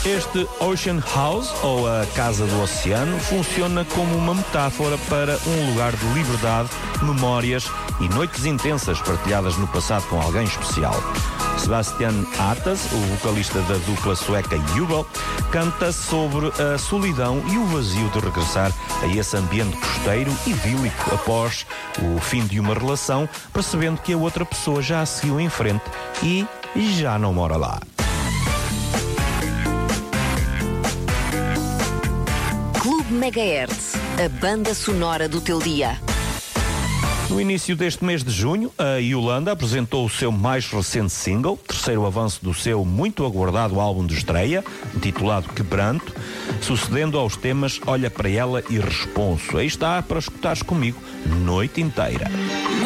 Este Ocean House, ou a Casa do Oceano, funciona como uma metáfora para um lugar de liberdade, memórias e noites intensas partilhadas no passado com alguém especial. Sebastian Atas, o vocalista da dupla sueca Jubel, canta sobre a solidão e o vazio de regressar a esse ambiente costeiro idílico após o fim de uma relação, percebendo que a outra pessoa já a seguiu em frente e já não mora lá. Clube Megahertz, a banda sonora do teu dia. No início deste mês de junho, a Yolanda apresentou o seu mais recente single, terceiro avanço do seu muito aguardado álbum de estreia, intitulado Quebranto, sucedendo aos temas Olha para Ela e Responso. Aí está para escutares comigo noite inteira.